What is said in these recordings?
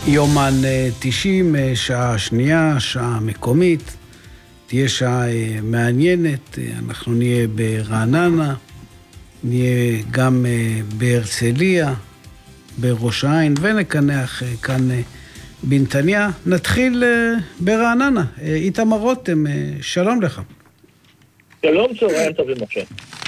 יומן 90, שעה שנייה, שעה מקומית, תהיה שעה מעניינת, אנחנו נהיה ברעננה, נהיה גם בהרצליה, בראש העין, ונקנח כאן בנתניה. נתחיל ברעננה. איתמר רותם, שלום לך. שלום, צהריים טובים, משה.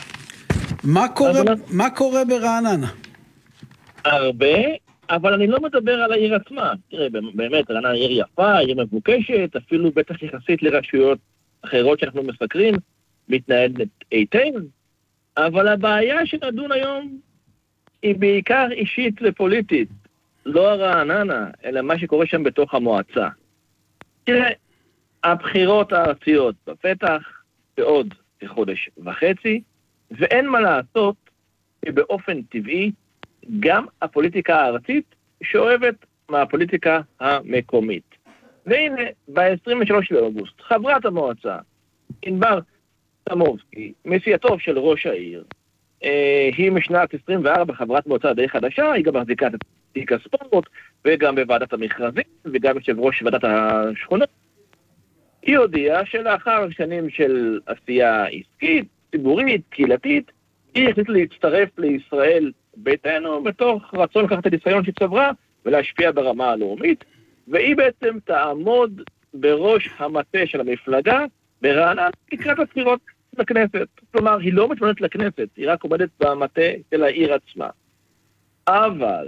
מה קורה ברעננה? הרבה, אבל אני לא מדבר על העיר עצמה. תראה, באמת, רעננה עיר יפה, עיר מבוקשת, אפילו בטח יחסית לרשויות אחרות שאנחנו מסקרים, מתנהלת היטב, אבל הבעיה שנדון היום היא בעיקר אישית ופוליטית, לא הרעננה, אלא מה שקורה שם בתוך המועצה. תראה, הבחירות הארציות בפתח בעוד כחודש וחצי, ואין מה לעשות שבאופן טבעי גם הפוליטיקה הארצית שואבת מהפוליטיקה המקומית. והנה, ב-23 באוגוסט, חברת המועצה, ענבר סמובסקי, מסיעתו של ראש העיר, היא משנת 24 חברת מועצה די חדשה, היא גם מחזיקה את תיק הספורט, וגם בוועדת המכרזים, וגם יושב ראש ועדת השכונות. היא הודיעה שלאחר שנים של עשייה עסקית, ציבורית, קהילתית, היא החליטה להצטרף לישראל ביתנו, בתוך רצון לקחת את הניסיון שצברה, ולהשפיע ברמה הלאומית, והיא בעצם תעמוד בראש המטה של המפלגה, ברעננה, לקראת הבחירות לכנסת. כלומר, היא לא מתמודדת לכנסת, היא רק עומדת במטה של העיר עצמה. אבל,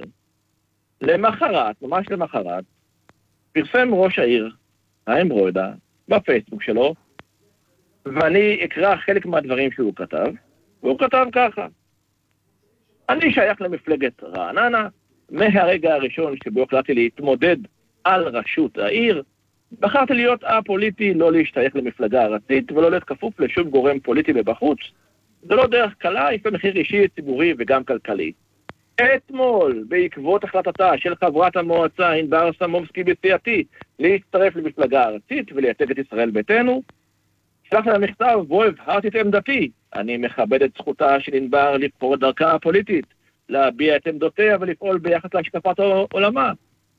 למחרת, ממש למחרת, פרסם ראש העיר, חיים ברוידא, בפייסבוק שלו, ואני אקרא חלק מהדברים שהוא כתב, והוא כתב ככה: אני שייך למפלגת רעננה, מהרגע הראשון שבו החלטתי להתמודד על ראשות העיר, בחרתי להיות א-פוליטי, לא להשתייך למפלגה ארצית, ולא להיות כפוף לשום גורם פוליטי מבחוץ. זה לא דרך קלה, יש במחיר אישי, ציבורי וגם כלכלי. אתמול, בעקבות החלטתה של חברת המועצה ענבר סמובסקי בסיעתי, להצטרף למפלגה ארצית ולייצג את ישראל ביתנו, שלחתי לה מכתב בו הבהרתי את עמדתי. אני מכבד את זכותה של ענבר לבחור את דרכה הפוליטית, להביע את עמדותיה ולפעול ביחס להשקפת עולמה.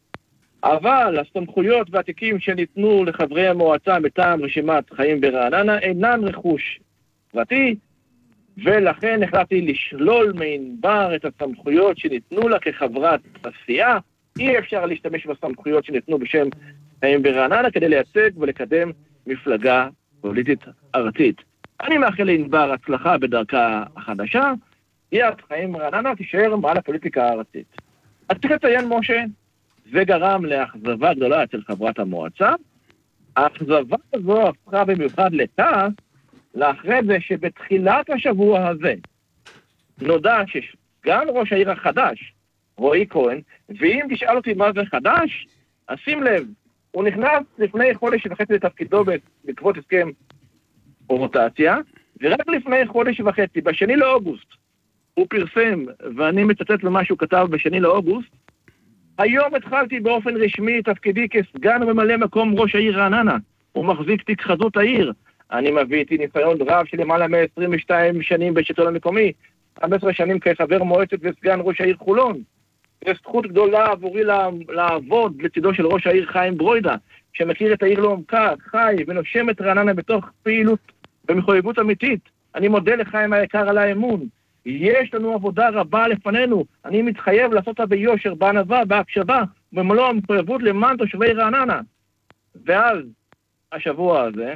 אבל הסמכויות והתיקים שניתנו לחברי המועצה מטעם רשימת חיים ברעננה אינם רכוש פרטי, ולכן החלטתי לשלול מענבר את הסמכויות שניתנו לה כחברת הסיעה. אי אפשר להשתמש בסמכויות שניתנו בשם חיים ברעננה כדי לייצג ולקדם מפלגה פוליטית ארצית. אני מאחל לענבר הצלחה בדרכה החדשה, יד חיים ברעננה תישאר מעל הפוליטיקה הארצית. אז צריך לציין, משה, זה גרם לאכזבה גדולה אצל חברת המועצה. האכזבה הזו הפכה במיוחד לכעס, לאחרי זה שבתחילת השבוע הזה נודע שגם ראש העיר החדש, רועי כהן, ואם תשאל אותי מה זה חדש, אז שים לב, הוא נכנס לפני חודש וחצי לתפקידו בעקבות הסכם רוטציה, ורק לפני חודש וחצי, בשני לאוגוסט, הוא פרסם, ואני מצטט למה שהוא כתב בשני לאוגוסט, היום התחלתי באופן רשמי תפקידי כסגן וממלא מקום ראש העיר רעננה, הוא מחזיק תיק חזות העיר, אני מביא איתי ניסיון רב של למעלה מ-22 שנים בשלטון המקומי, 15 שנים כחבר מועצת וסגן ראש העיר חולון. זו זכות גדולה עבורי לעבוד לצידו של ראש העיר חיים ברוידא, שמכיר את העיר לעומקה, חי ונושם את רעננה בתוך פעילות ומחויבות אמיתית. אני מודה לחיים היקר על האמון. יש לנו עבודה רבה לפנינו, אני מתחייב לעשות אותה ביושר, בענווה, בהקשבה, במלוא המחויבות למען תושבי רעננה. ואז, השבוע הזה,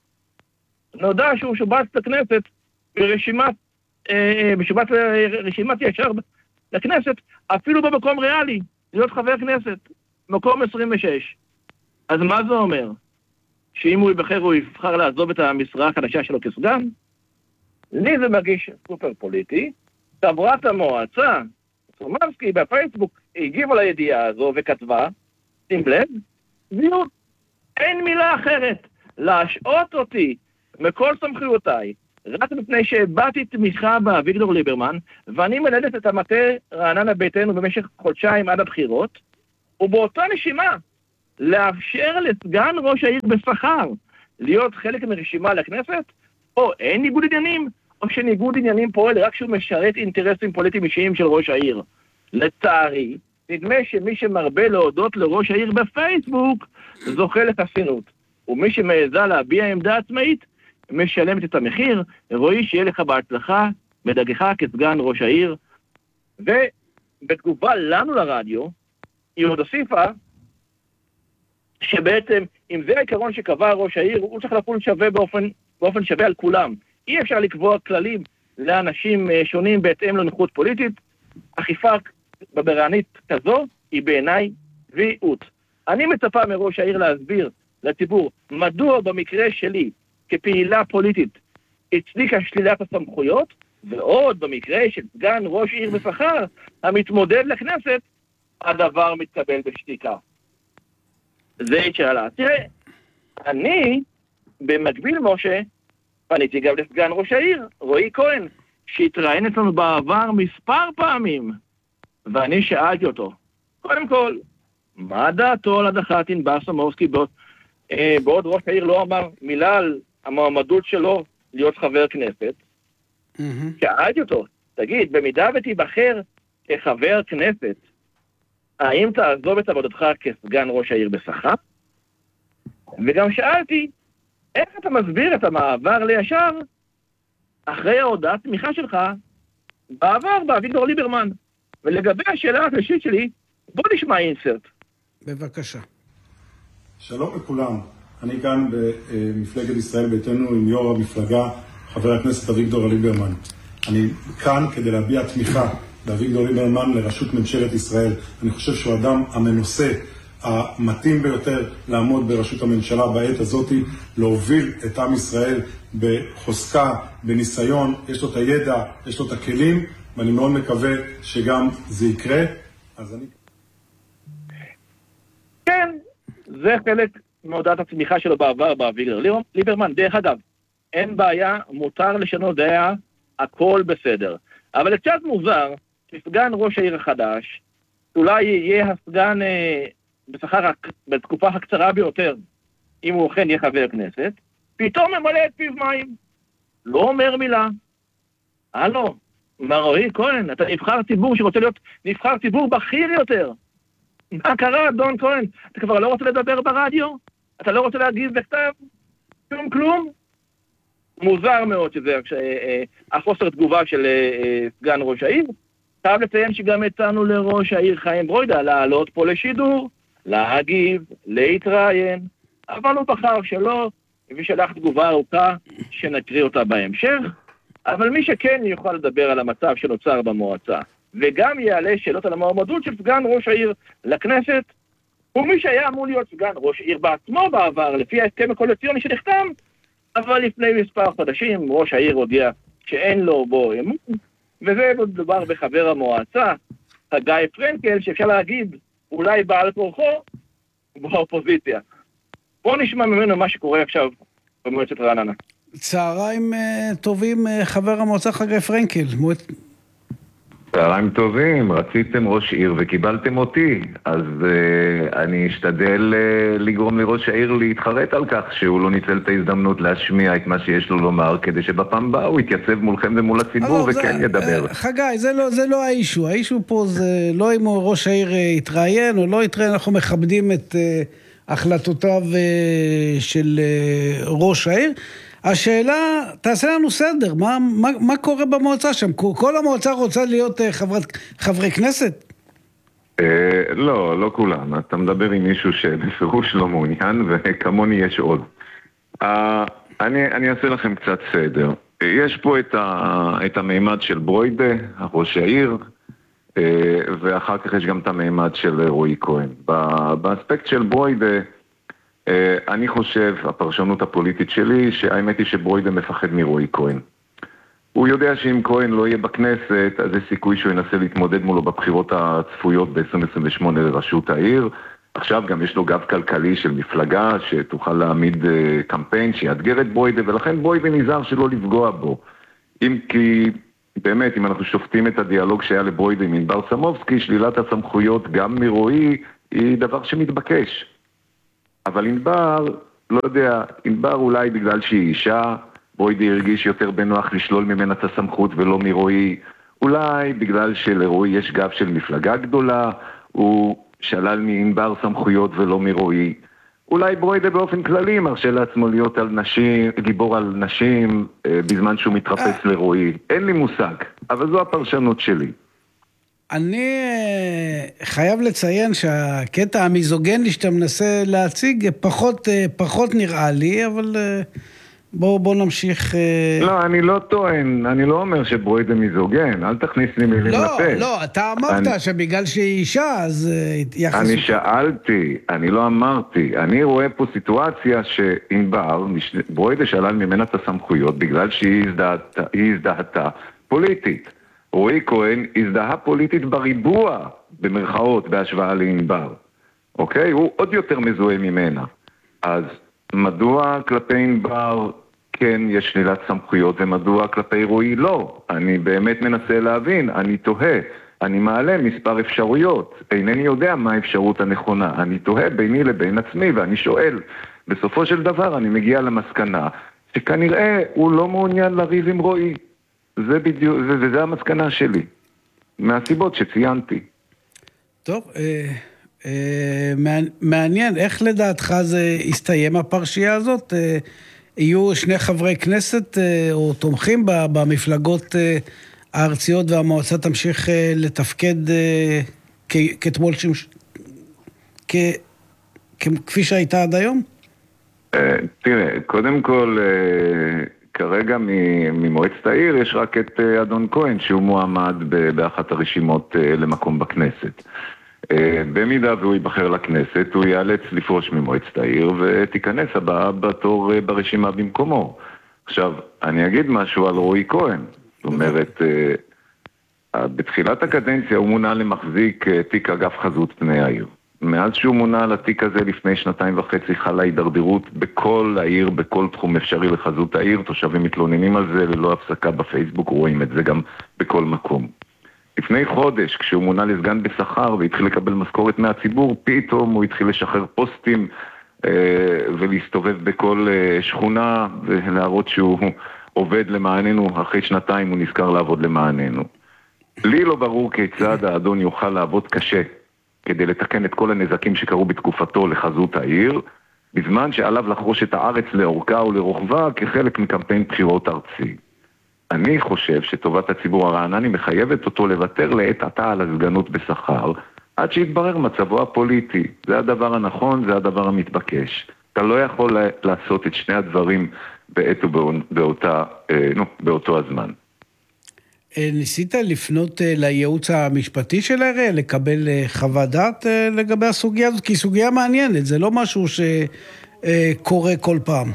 נודע שהוא שובץ לכנסת בשבט רשימת ישר לכנסת, אפילו במקום ריאלי, להיות חבר כנסת, מקום 26. אז מה זה אומר? שאם הוא יבחר, הוא יבחר לעזוב את המשרה החדשה שלו כסגן? לי זה מרגיש סופר פוליטי. חברת המועצה, סמובסקי, בפייסבוק, הגיבה לידיעה הזו וכתבה, שים לב, זיון, אין מילה אחרת, להשעות אותי מכל סמכויותיי, רק מפני שהבאתי תמיכה באביגדור ליברמן, ואני מנהלת את המטה רעננה ביתנו במשך חודשיים עד הבחירות, ובאותה נשימה, לאפשר לסגן ראש העיר בשכר להיות חלק מרשימה לכנסת, או אין ניגוד עניינים, או שניגוד עניינים פועל רק שהוא משרת אינטרסים פוליטיים אישיים של ראש העיר. לצערי, נדמה שמי שמרבה להודות לראש העיר בפייסבוק זוכה לחסינות. ומי שמעזה להביע עמדה עצמאית משלמת את המחיר. רועי, שיהיה לך בהצלחה בדגך כסגן ראש העיר. ובתגובה לנו לרדיו, היא עוד הוסיפה שבעצם אם זה העיקרון שקבע ראש העיר, הוא צריך לפעול שווה באופן שווה על כולם. אי אפשר לקבוע כללים לאנשים שונים בהתאם לנוחות פוליטית. אכיפה בררנית כזו היא בעיניי צביעות. אני מצפה מראש העיר להסביר לציבור מדוע במקרה שלי כפעילה פוליטית הצדיקה שלילת הסמכויות, ועוד במקרה של סגן ראש עיר בשכר המתמודד לכנסת, הדבר מתקבל בשתיקה. זה שאלה. תראה, אני במקביל משה פניתי גם לסגן ראש העיר רועי כהן, שהתראיין אצלנו בעבר מספר פעמים, ואני שאלתי אותו, קודם כל, מה דעתו על הדחת ענבר סמובסקי בעוד ראש העיר לא אמר מילה על המועמדות שלו להיות חבר כנסת? שאלתי אותו, תגיד, במידה ותיבחר כחבר כנסת, האם תעזוב את עבודתך כסגן ראש העיר בשכר? וגם שאלתי, איך אתה מסביר את המעבר לישר אחרי ההודעת תמיכה שלך בעבר באביגדור ליברמן? ולגבי השאלה השלישית שלי, בוא נשמע אינסרט. בבקשה. שלום לכולם, אני כאן במפלגת ישראל ביתנו עם יו"ר המפלגה, חבר הכנסת אביגדור ליברמן. אני כאן כדי להביע תמיכה באביגדור ליברמן לראשות ממשלת ישראל. אני חושב שהוא אדם המנוסה, המתאים ביותר לעמוד בראשות הממשלה בעת הזאת, להוביל את עם ישראל בחוזקה, בניסיון, יש לו את הידע, יש לו את הכלים, ואני מאוד מקווה שגם זה יקרה. אז אני... כן, זה חלק מהודעת התמיכה שלו בעבר באביגדור ליברמן. דרך אגב, אין בעיה, מותר לשנות דעה, הכל בסדר. אבל קצת מוזר, כסגן ראש העיר החדש, אולי יהיה הסגן בשכר בתקופה הקצרה ביותר, אם הוא אכן יהיה חבר כנסת, פתאום ממלא את פיו מים. לא אומר מילה. הלו, מר רועי כהן, אתה נבחר ציבור שרוצה להיות נבחר ציבור בכיר יותר. מה קרה, אדון כהן? אתה כבר לא רוצה לדבר ברדיו? אתה לא רוצה להגיב בכתב? כלום? מוזר מאוד שזה החוסר תגובה של סגן ראש העיר. חייב לציין שגם הצענו לראש העיר חיים ברוידא לעלות פה לשידור, להגיב, להתראיין, אבל הוא בחר שלא, ושלח תגובה ארוכה שנקריא אותה בהמשך. אבל מי שכן יוכל לדבר על המצב שנוצר במועצה, וגם יעלה שאלות על המועמדות של סגן ראש העיר לכנסת, ומי שהיה אמור להיות סגן ראש העיר בעצמו בעבר, לפי ההסכם הקואליציוני שנחתם, אבל לפני מספר חודשים ראש העיר הודיע שאין לו בו אמון, וזה מדובר בחבר המועצה, חגי פרנקל, שאפשר להגיד אולי בעל כורחו באופוזיציה. בואו נשמע ממנו מה שקורה עכשיו במועצת רעננה. צהריים טובים, חבר המועצה חגי פרנקל. צהריים טובים, רציתם ראש עיר וקיבלתם אותי, אז אני אשתדל לגרום לראש העיר להתחרט על כך שהוא לא ניצל את ההזדמנות להשמיע את מה שיש לו לומר, כדי שבפעם הבאה הוא יתייצב מולכם ומול הציבור וכן ידבר. חגי, זה לא האישו, האישו פה זה לא אם ראש העיר יתראיין או לא יתראיין, אנחנו מכבדים את החלטותיו של ראש העיר. השאלה, תעשה לנו סדר, מה קורה במועצה שם? כל המועצה רוצה להיות חברי כנסת? לא כולם. אתה מדבר עם מישהו שבפירוש לא מעוניין, וכמוני יש עוד. אני אעשה לכם קצת סדר. יש פה את המימד של ברוידה, ראש העיר, ואחר כך יש גם את המימד של רועי כהן. באספקט של ברוידה, אני חושב, הפרשנות הפוליטית שלי, שהאמת היא שברוידה מפחד מרועי כהן. הוא יודע שאם כהן לא יהיה בכנסת, אז יש סיכוי שהוא ינסה להתמודד מולו בבחירות הצפויות ב-2028 לראשות העיר. עכשיו גם יש לו גב כלכלי של מפלגה שתוכל להעמיד קמפיין שיאתגר את ברוידה, ולכן ברוידה נזהר שלא לפגוע בו. אם כי באמת, אם אנחנו שופטים את הדיאלוג שהיה לברוידה עם ענבר סמובסקי, שלילת הסמכויות גם מרועי היא דבר שמתבקש. אבל ענבר, לא יודע, ענבר אולי בגלל שהיא אישה, ברוידה הרגיש יותר בנוח לשלול ממנה את הסמכות ולא מרועי, אולי בגלל שלרועי יש גב של מפלגה גדולה, הוא שלל מענבר סמכויות ולא מרועי. אולי ברוידה באופן כללי מרשה לעצמו להיות על נשים, גיבור על נשים בזמן שהוא מתרפס לרועי. אין לי מושג, אבל זו הפרשנות שלי. אני חייב לציין שהקטע המיזוגני שאתה מנסה להציג פחות נראה לי, אבל בוא נמשיך. לא, אני לא טוען, אני לא אומר שברוידה מיזוגן, אל תכניס לי מילים לפה. לא, אתה אמרת שבגלל שהיא אישה, אז יחסו. אני שאלתי, אני לא אמרתי, אני רואה פה סיטואציה שענבר, ברוידה שלל ממנה את הסמכויות בגלל שהיא הזדהתה פוליטית. רועי כהן הזדהה פוליטית בריבוע, במרכאות, בהשוואה לענבר. אוקיי? הוא עוד יותר מזוהה ממנה. אז מדוע כלפי ענבר כן יש שלילת סמכויות, ומדוע כלפי רועי לא? אני באמת מנסה להבין, אני תוהה, אני מעלה מספר אפשרויות, אינני יודע מה האפשרות הנכונה, אני תוהה ביני לבין עצמי, ואני שואל, בסופו של דבר אני מגיע למסקנה, שכנראה הוא לא מעוניין לריב עם רועי. זה בדיוק, וזה המסקנה שלי, מהסיבות שציינתי. טוב, מעניין, איך לדעתך זה יסתיים הפרשייה הזאת? יהיו שני חברי כנסת או תומכים במפלגות הארציות והמועצה תמשיך לתפקד כתמול כפי שהייתה עד היום? תראה, קודם כל, כרגע ממועצת העיר יש רק את אדון כהן שהוא מועמד באחת הרשימות למקום בכנסת. במידה והוא ייבחר לכנסת, הוא ייאלץ לפרוש ממועצת העיר ותיכנס הבאה בתור ברשימה במקומו. עכשיו, אני אגיד משהו על רועי כהן. זאת אומרת, בתחילת הקדנציה הוא מונה למחזיק תיק אגף חזות פני העיר. מאז שהוא מונה על התיק הזה לפני 2.5 חלה הידרדרות בכל העיר, בכל תחום אפשרי לחזות העיר. תושבים מתלוננים על זה ללא הפסקה בפייסבוק, רואים את זה גם בכל מקום. לפני חודש, כשהוא מונה לסגן בשכר והתחיל לקבל משכורת מהציבור, פתאום הוא התחיל לשחרר פוסטים ולהסתובב בכל שכונה ולהראות שהוא עובד למעננו. אחרי 2 הוא נזכר לעבוד למעננו. לי לא ברור כיצד האדון יוכל לעבוד קשה כדי לתקן את כל הנזקים שקרו בתקופתו לחזות העיר, בזמן שעליו לחרוש את הארץ לאורכה ולרוחבה כחלק מקמפיין בחירות ארצי. אני חושב שטובת הציבור הרענני מחייבת אותו לוותר לעת עתה על הסגנות בשכר, עד שיתברר מצבו הפוליטי. זה הדבר הנכון, זה הדבר המתבקש. אתה לא יכול לעשות את שני הדברים בעת באותו הזמן. ניסית לפנות לייעוץ המשפטי של העירייה, לקבל חוות דעת לגבי הסוגיה הזאת? כי היא סוגיה מעניינת, זה לא משהו שקורה כל פעם.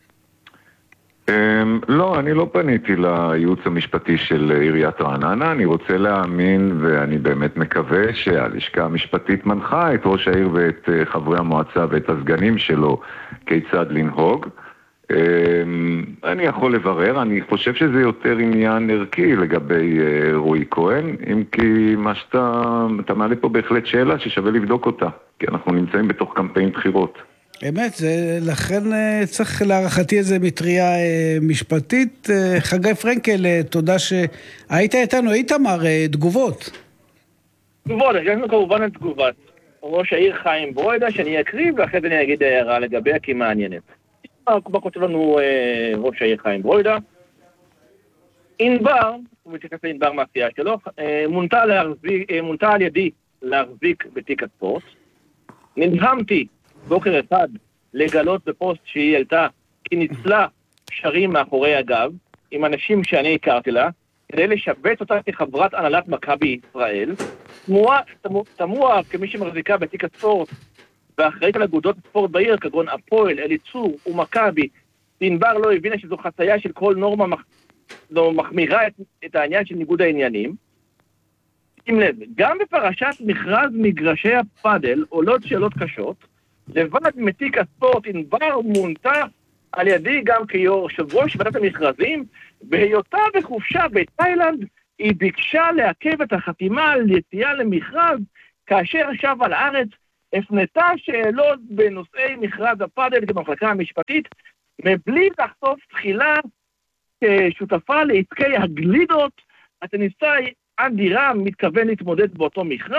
לא, אני לא פניתי לייעוץ המשפטי של עיריית רעננה. אני רוצה להאמין, ואני באמת מקווה שהלשכה המשפטית מנחה את ראש העיר ואת חברי המועצה ואת הסגנים שלו כיצד לנהוג. אני יכול לברר, אני חושב שזה יותר עניין ערכי לגבי רועי כהן, אם כי מה שאתה מעלה פה בהחלט שאלה ששווה לבדוק אותה, כי אנחנו נמצאים בתוך קמפיין בחירות. אמת, לכן צריך להערכתי איזה מטריה משפטית. חגי פרנקל, תודה שהיית איתנו, איתמר, תגובות. תגובות, הגענו כמובן את תגובת ראש העיר חיים ברוידה, שאני אקריב ואחרי זה אני אגיד הערה לגביה כי מעניינת. מה כותב לנו ראש העיר חיים ברוידה? ענבר, הוא מתייחס לענבר מהסיעה שלו, מונתה על ידי להחזיק בתיק הספורט. נדהמתי בוקר אחד לגלות בפוסט שהיא העלתה כי ניצלה שרים מאחורי הגב עם אנשים שאני הכרתי לה כדי לשבץ אותה כחברת הנהלת מכבי ישראל. תמוה כמי שמחזיקה בתיק הספורט ואחראית על אגודות הספורט בעיר כגון הפועל, אליצור ומכבי, ענבר לא הבינה שזו חצייה של כל נורמה מחמירה את העניין של ניגוד העניינים. שים לב, גם בפרשת מכרז מגרשי הפאדל עולות שאלות קשות. לבד מתיק הספורט ענבר מונתה על ידי גם כיושב ראש ועדת המכרזים. בהיותה בחופשה בתאילנד היא ביקשה לעכב את החתימה על יציאה למכרז, כאשר שבה לארץ הפנתה שאלות בנושאי מכרז הפאדל במחלקה המשפטית, מבלי לחשוף תחילה כשותפה לעסקי הגלידות. הטניסאי אנדי רם מתכוון להתמודד באותו מכרז.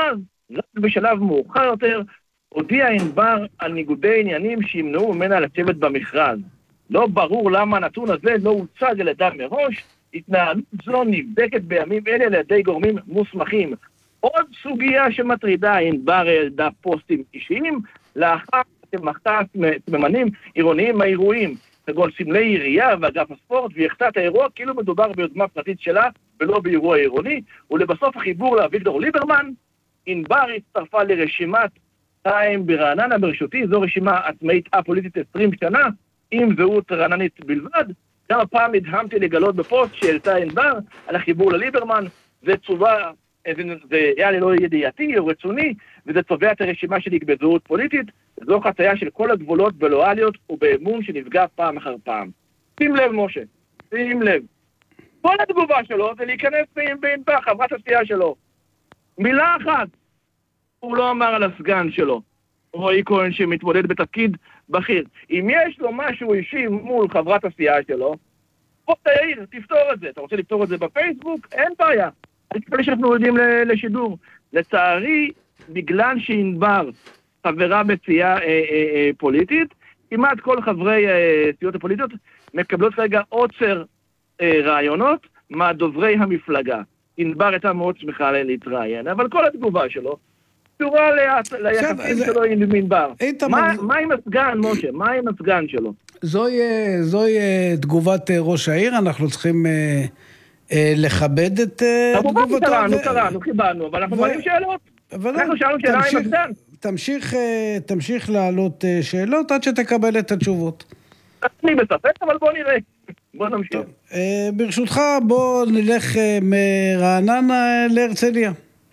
בשלב מאוחר יותר, הודיע ענבר על ניגודי עניינים שימנעו ממנה לשבת במכרז. לא ברור למה הנתון הזה לא הוצג על ידה מראש, התנהלות זו נבדקת בימים אלה על ידי גורמים מוסמכים. עוד סוגיה שמטרידה, ענבר העלתה פוסטים אישיים, לאחר שמחתה סממנים עירוניים מהאירועים, כגון סמלי עירייה ואגף הספורט, והחתה את האירוע כאילו מדובר ביוזמה פרטית שלה ולא באירוע עירוני, ולבסוף החיבור לאביגדור ליברמן, ענבר הצטרפה לרשימת טיים ברעננה בראשותי, זו רשימה עצמאית א-פוליטית 20 שנה, עם זהות רעננית בלבד. גם הפעם הדהמתי לגלות בפוסט שהעלתה ענבר על החיבור לליברמן, זה צובה, זה היה ללא ידיעתי או רצוני, וזה צובע את הרשימה שלי בזהות פוליטית, זו חצייה של כל הגבולות בלואליות ובאמון שנפגע פעם אחר פעם. שים לב, משה, שים לב. כל התגובה שלו זה להיכנס בענבר, חברת הסיעה שלו. מילה אחת, הוא לא אמר על הסגן שלו, רועי כהן שמתמודד בתפקיד בכיר. אם יש לו משהו אישי מול חברת הסיעה שלו, בוא תעיר, תפתור את זה. אתה רוצה לפתור את זה בפייסבוק? אין בעיה. אני חושב שאנחנו יודעים לשידור. לצערי, בגלל שענבר חברה בסיעה פוליטית, כמעט כל חברי סיעות הפוליטיות מקבלות כרגע עוצר רעיונות מהדוברי המפלגה. ענבר הייתה מאוד שמחה להתראיין, אבל כל התגובה שלו קשורה ליחסים שלו עם ענבר. מה עם הסגן, משה? מה עם הסגן שלו? זוהי תגובת ראש העיר, אנחנו צריכים לכבד את תגובתו. קראנו, חיבנו, אבל אנחנו מעלים שאלות. אנחנו שאלנו שאלה עם הסגן. תמשיך להעלות שאלות עד שתקבל את התשובות. אני בספק, אבל בוא נראה. בוא נמשיך. ברשותך, בוא נלך מרעננה להרצליה.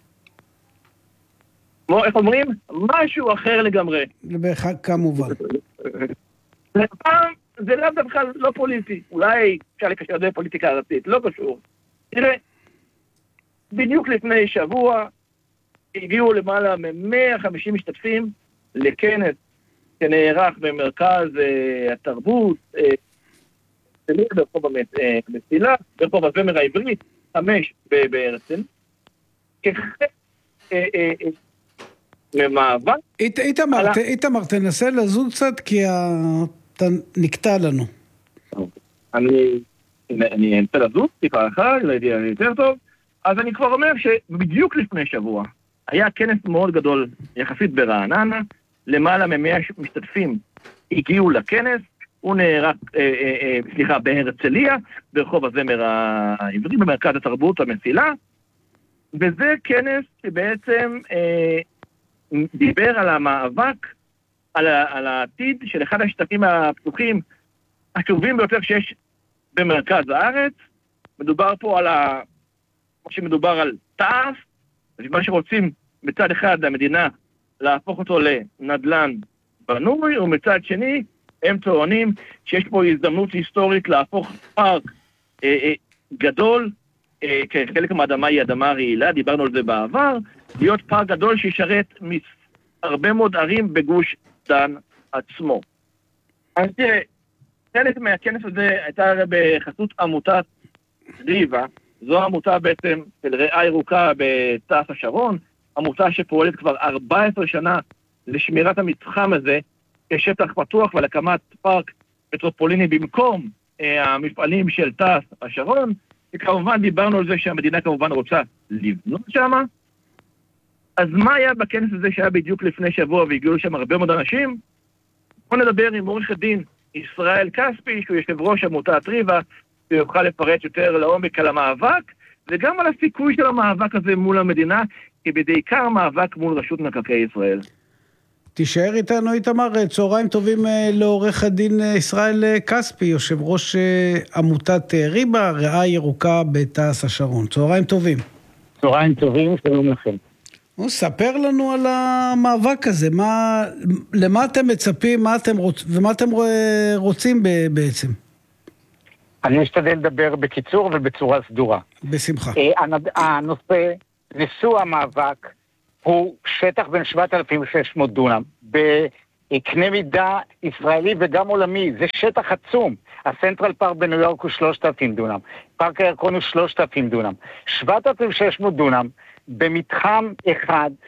איך אומרים? משהו אחר לגמרי. כמובן. זה לאו דווקא לא פוליטי. אולי אפשר לקשר את זה פוליטיקה ארצית. לא קשור. תראה, בדיוק לפני שבוע הגיעו למעלה מ-150 משתתפים לכנס שנערך במרכז התרבות, ברחוב המסילה, ברחוב הזמר העברי, 5 בהרצל, ממאבק. איתמר, תנסה לזוז קצת כי אתה נקטע לנו. אני אנסה לזוז, טיפה אחת, ראיתי יותר טוב. אז אני כבר אומר שבדיוק לפני שבוע היה כנס מאוד גדול יחסית ברעננה, למעלה מ-100 משתתפים הגיעו לכנס, הוא נערך, בהרצליה, ברחוב הזמר העברי, במרכז התרבות המסילה, וזה כנס שבעצם דיבר על המאבק, על העתיד של אחד השטחים הפתוחים החשובים ביותר שיש במרכז הארץ. מדובר פה על כמו שמדובר על תעש, מה שרוצים מצד אחד המדינה להפוך אותו לנדלן בנוי, ומצד שני הם טוענים שיש פה הזדמנות היסטורית להפוך פארק גדול, כחלק מהאדמה היא אדמה רעילה, דיברנו על זה בעבר, להיות פארק גדול שישרת הרבה מאוד ערים בגוש דן עצמו. אז תראה, חלק מהכנס הזה הייתה בחסות עמותת ריבה, זו עמותה בעצם של ריאה ירוקה בתעש השרון, עמותה שפועלת כבר 14 שנה לשמירת המתחם הזה כשטח פתוח ולהקמת פארק מטרופוליני במקום המפעלים של תעש השרון, וכמובן דיברנו על זה שהמדינה כמובן רוצה לבנות שם. אז מה היה בכנס הזה שהיה בדיוק לפני שבוע והגיעו שם הרבה מאוד אנשים? בוא נדבר עם עורך הדין ישראל כספי, שהוא יושב ראש עמותת ריבה, שיוכל לפרט יותר לעומק על המאבק, וגם על הסיכוי של המאבק הזה מול המדינה, כי בעיקר מאבק מול רשות מקרקעי ישראל. תישאר איתנו, איתמר. צהריים טובים לעורך הדין ישראל כספי, יושב ראש עמותת ריבה, ריאה ירוקה בתעש השרון. צהריים טובים. צהריים טובים, שלום לכם. ספר לנו על המאבק הזה, למה אתם מצפים, ומה אתם רוצים בעצם? אני אשתדל לדבר בקיצור ובצורה סדורה. בשמחה. הנושא, נשוא המאבק, הוא שטח בין 7,600 דונם, בקנה מידה ישראלי וגם עולמי, זה שטח עצום. הסנטרל פארק בניו יורק הוא 3,000 דונם, פארק הירקון הוא 3,000 דונם, 7,600 דונם, במתחם אחד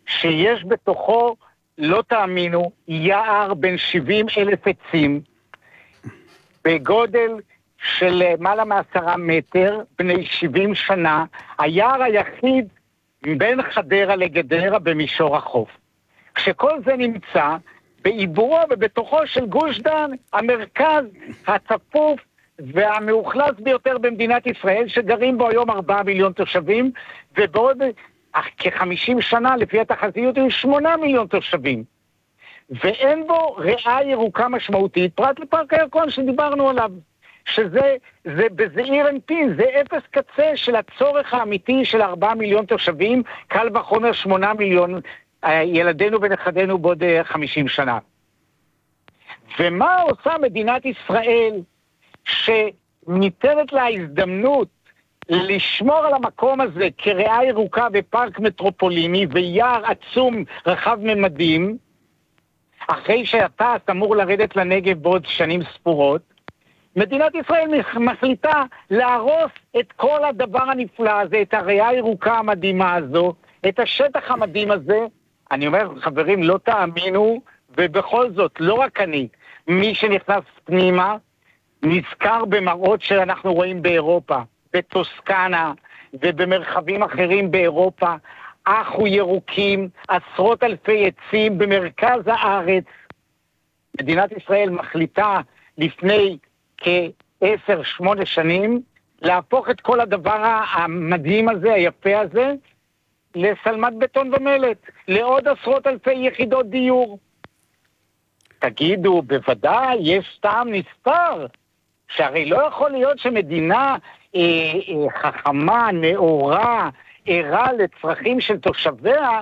שיש בתוכו, לא תאמינו, יער בין 70,000 עצים, בגודל של מעלה מ10 מטר, בני 70 שנה, היער היחיד בין חדרה לגדרה במישור החוף. כשכל זה נמצא בעיבורו ובתוכו של גוש דן, המרכז הצפוף והמאוכלס ביותר במדינת ישראל, שגרים בו היום 4 מיליון תושבים, ובעוד כ-50 שנה, לפי התחזיות, היו 8 מיליון תושבים. ואין בו ריאה ירוקה משמעותית, פרט לפארק הירקון שדיברנו עליו, שזה בזעיר אנפין, זה אפס קצה של הצורך האמיתי של 4 מיליון תושבים, קל וחומר 8 מיליון ילדינו ונכדינו בעוד 50 שנה. ומה עושה מדינת ישראל שניתנת לה הזדמנות לשמור על המקום הזה כריאה ירוקה ופארק מטרופוליני ויער עצום רחב ממדים, אחרי שאתה אמור לרדת לנגב בעוד שנים ספורות, מדינת ישראל מחליטה להרוס את כל הדבר הנפלא הזה, את הריאה הירוקה המדהימה הזו, את השטח המדהים הזה. אני אומר, חברים, לא תאמינו, ובכל זאת, לא רק אני, מי שנכנס פנימה, נזכר במראות שאנחנו רואים באירופה, בטוסקנה ובמרחבים אחרים באירופה, אחו ירוקים, עשרות אלפי עצים במרכז הארץ. מדינת ישראל מחליטה לפני כ-10-8 שנים להפוך את כל הדבר המדהים הזה, היפה הזה, לסלמת בטון ומלט, לעוד עשרות אלפי יחידות דיור. תגידו, בוודאי, יש טעם נסתר, שהרי לא יכול להיות שמדינה חכמה, נאורה, ערה לצרכים של תושביה,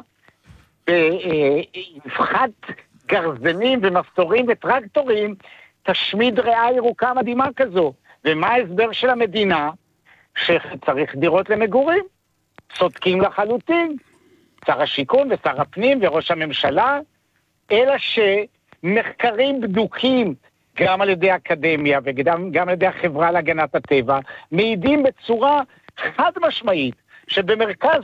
באבחת גרזנים ומסתורים וטרקטורים, תשמיד ריאה ירוקה מדהימה כזו. ומה ההסבר של המדינה? שצריך דירות למגורים. צודקים לחלוטין. שר השיכון ושר הפנים וראש הממשלה, אלא שמחקרים בדוקים, גם על ידי האקדמיה וגם על ידי החברה להגנת הטבע, מעידים בצורה חד משמעית, שבמרכז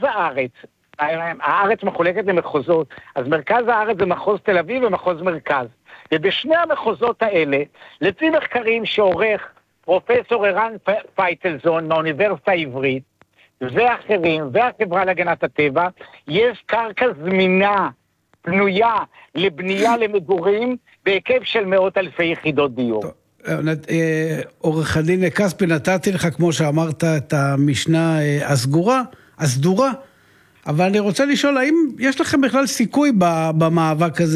הארץ מחולקת למחוזות, אז מרכז הארץ זה מחוז תל אביב ומחוז מרכז. ובשני המחוזות האלה, לפי מחקרים שעורך פרופסור ערן פייטלזון מהאוניברסיטה העברית, ואחרים, והחברה להגנת הטבע, יש קרקע זמינה, פנויה, לבנייה למגורים, בהיקף של 100,000 יחידות דיור. עורך הדין כספי, נתתי לך, כמו שאמרת, את המשנה הסדורה, אבל אני רוצה לשאול, האם יש לכם בכלל סיכוי במאבק הזה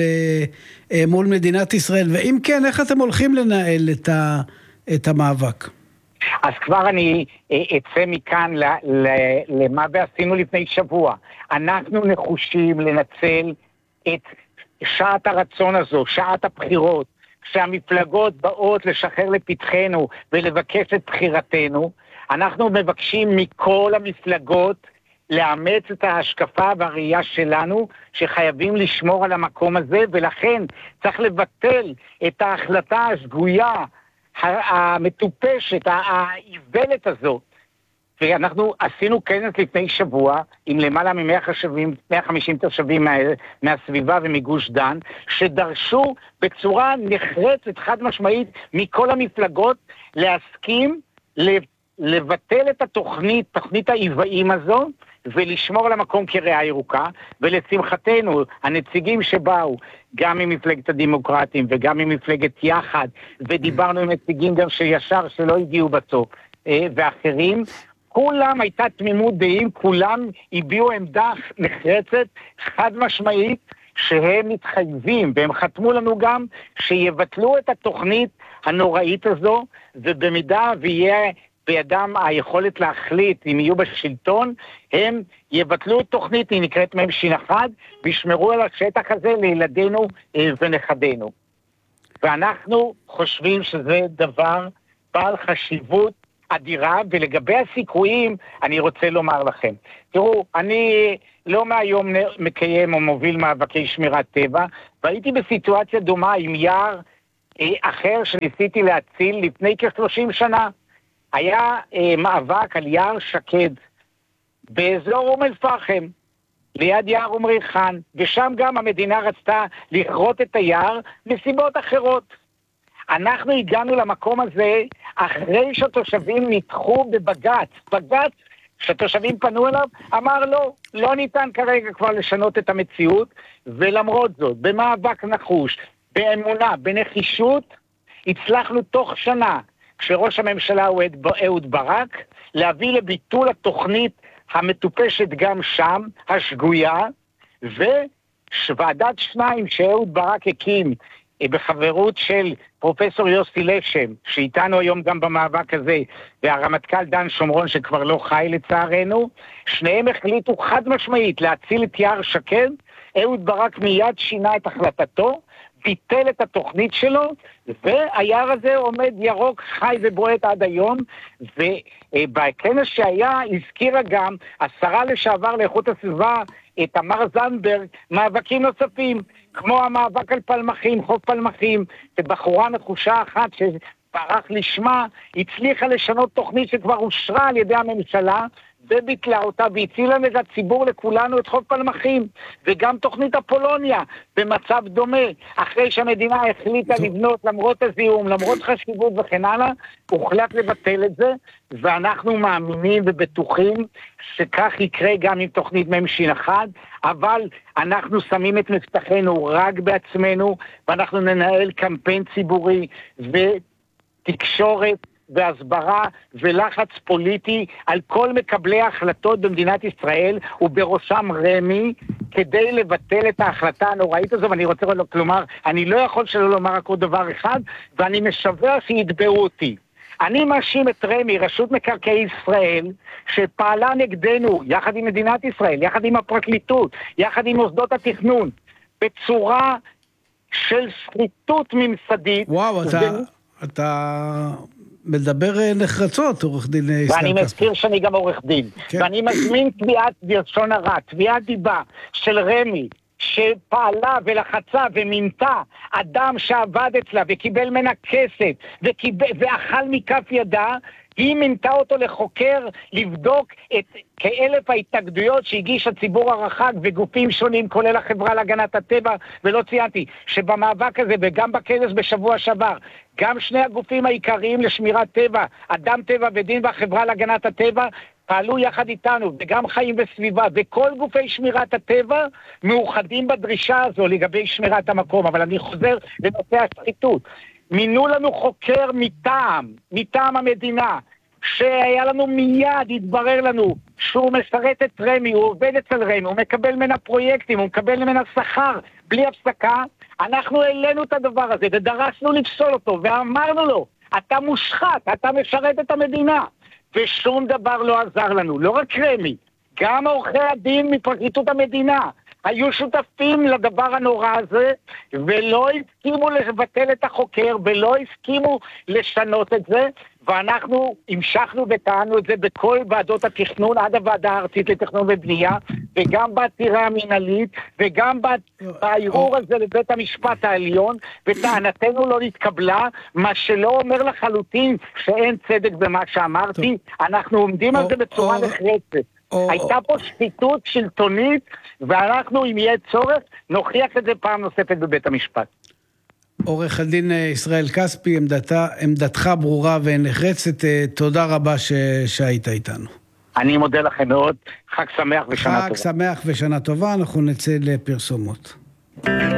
מול מדינת ישראל, ואם כן, איך אתם הולכים לנהל את המאבק? אז כבר אני אצא מכאן למה ועשינו לפני שבוע. אנחנו נחושים לנצל את שעת הרצון הזו, שעת הבחירות, כשהמפלגות באות לשחרר לפתחנו ולבקש את בחירתנו. אנחנו מבקשים מכל המפלגות לאמץ את ההשקפה והראייה שלנו, שחייבים לשמור על המקום הזה, ולכן צריך לבטל את ההחלטה השגויה, המטופשת, העיוולת הזו. ואנחנו עשינו כנס לפני שבוע, עם למעלה מ-150 תושבים מהסביבה ומגוש דן, שדרשו בצורה נחרצת, חד משמעית, מכל המפלגות, להסכים לבטל את תוכנית העיוועים הזו, ולשמור על המקום כריאה ירוקה, ולשמחתנו, הנציגים שבאו, גם ממפלגת הדמוקרטים, וגם ממפלגת יחד, ודיברנו עם נציגים גם שישר, שלא הגיעו בסוף, ואחרים, כולם הייתה תמימות דעים, כולם הביעו עמדה נחרצת, חד משמעית, שהם מתחייבים, והם חתמו לנו גם, שיבטלו את התוכנית הנוראית הזו, ובמידה ויהיה בידם היכולת להחליט אם יהיו בשלטון, הם יבטלו את תוכנית, היא נקראת מהם שין אחד, וישמרו על השטח הזה לילדינו ונכדינו. ואנחנו חושבים שזה דבר בעל חשיבות אדירה, ולגבי הסיכויים אני רוצה לומר לכם. תראו, אני לא מהיום מקיים או מוביל מאבקי שמירת טבע, והייתי בסיטואציה דומה עם יער אחר שניסיתי להציל לפני כ-30 שנה. היה מאבק על יער שקד באזור אום אל פחם, ליד יער אום ריחן, ושם גם המדינה רצתה לכרות את היער מסיבות אחרות. אנחנו הגענו למקום הזה אחרי שהתושבים ניתחו בבג"ץ. בג"ץ שהתושבים פנו אליו, אמר לא ניתן כרגע כבר לשנות את המציאות, ולמרות זאת, במאבק נחוש, באמונה, בנחישות, הצלחנו תוך שנה, כשראש הממשלה הוא אהוד ברק, להביא לביטול התוכנית המטופשת גם שם, השגויה, וועדת 2 שאהוד ברק הקים, בחברות של פרופסור יוסי לשם, שאיתנו היום גם במאבק הזה, והרמטכ"ל דן שומרון שכבר לא חי לצערנו, שניהם החליטו חד משמעית להציל את יער שקד. אהוד ברק מיד שינה את החלטתו, ביטל את התוכנית שלו, והיער הזה עומד ירוק, חי ובועט עד היום, ובכנס שהיה הזכירה גם השרה לשעבר לאיכות הסביבה, תמר זנדברג, מאבקים נוספים, כמו המאבק על פלמחים, חוף פלמחים, ובחורה נחושה אחת שברח לשמה, הצליחה לשנות תוכנית שכבר אושרה על ידי הממשלה, וביטלה אותה, והצילה לציבור לכולנו את חוף פלמחים, וגם תוכנית אפולוניה, במצב דומה, אחרי שהמדינה החליטה לבנות למרות הזיהום, למרות חשיבות וכן הלאה, הוחלט לבטל את זה, ואנחנו מאמינים ובטוחים שכך יקרה גם עם תוכנית ממשין אחד, אבל אנחנו שמים את מבטחנו רק בעצמנו, ואנחנו ננהל קמפיין ציבורי ותקשורת, והסברה ולחץ פוליטי על כל מקבלי ההחלטות במדינת ישראל ובראשם רמי, כדי לבטל את ההחלטה הנוראית הזו. ואני רוצה לומר, אני לא יכול שלא לומר רק עוד דבר אחד, ואני משווה שיתבעו אותי. אני מאשים את רמי, רשות מקרקעי ישראל, שפעלה נגדנו יחד עם מדינת ישראל, יחד עם הפרקליטות, יחד עם מוסדות התכנון, בצורה של שחיתות ממסדית. וואו, אתה מדבר נחרצות, עורך דין ישראל כספי. ואני מזכיר שאני גם עורך דין. כן. ואני מזמין תביעת לשון הרע, תביעת דיבה של רמי, שפעלה ולחצה ומינתה אדם שעבד אצלה וקיבל מנה כסף ואכל מכף ידה, היא מינתה אותו לחוקר, לבדוק את כאלף ההתנגדויות שהגיש הציבור הרחב וגופים שונים, כולל החברה להגנת הטבע, ולא ציינתי שבמאבק הזה וגם בכנס בשבוע שעבר, גם שני הגופים העיקריים לשמירת טבע, אדם טבע ודין והחברה להגנת הטבע, פעלו יחד איתנו, וגם חיים וסביבה, וכל גופי שמירת הטבע מאוחדים בדרישה הזו לגבי שמירת המקום. אבל אני חוזר לנושא השחיתות. מינו לנו חוקר מטעם המדינה, שהיה לנו מיד, התברר לנו שהוא משרת את רמי, הוא עובד אצל רמי, הוא מקבל ממנה פרויקטים, הוא מקבל ממנה שכר בלי הפסקה. אנחנו העלינו את הדבר הזה ודרשנו לפסול אותו, ואמרנו לו, אתה מושחת, אתה משרת את המדינה, ושום דבר לא עזר לנו. לא רק רמי, גם עורכי הדין מפרקליטות המדינה היו שותפים לדבר הנורא הזה, ולא הסכימו לבטל את החוקר, ולא הסכימו לשנות את זה, ואנחנו המשכנו וטענו את זה בכל ועדות התכנון, עד הוועדה הארצית לתכנון ובנייה, וגם בעתירה המינהלית, וגם בערעור הזה לבית המשפט העליון, וטענתנו לא נתקבלה, מה שלא אומר לחלוטין שאין צדק במה שאמרתי. אנחנו עומדים על זה בצורה נחרצת. הייתה פה שחיתות שלטונית, ואנחנו, אם יהיה צורך, נוכיח את זה פעם נוספת בבית המשפט. עורך הדין ישראל כספי, עמדתך ברורה ונחרצת, תודה רבה שהיית איתנו. אני מודה לכם מאוד, חג שמח ושנה טובה. חג שמח ושנה טובה, אנחנו נצא לפרסומות.